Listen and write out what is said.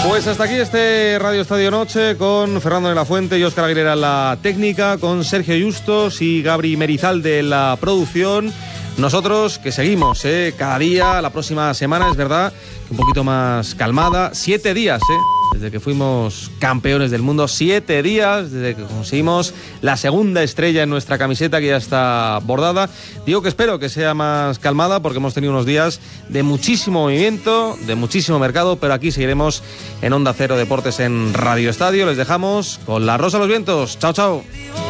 Pues hasta aquí este Radio Estadio Noche con Fernando de la Fuente y Óscar Aguilera en la técnica, con Sergio Justos y Gabri Merizalde en la producción. Nosotros que seguimos cada día, la próxima semana es verdad, un poquito más calmada. 7 días desde que fuimos campeones del mundo, 7 días desde que conseguimos la segunda estrella en nuestra camiseta, que ya está bordada. Digo que espero que sea más calmada porque hemos tenido unos días de muchísimo movimiento, de muchísimo mercado, pero aquí seguiremos en Onda Cero Deportes en Radio Estadio. Les dejamos con la Rosa a los vientos. Chao, chao.